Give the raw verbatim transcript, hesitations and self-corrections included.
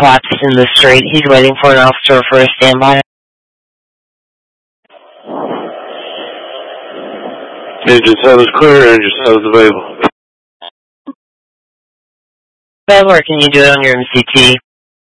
collapsed in the street. He's waiting for an officer for a standby. Engine sound is clear, engine sound is available. Or can you do it on your M C T?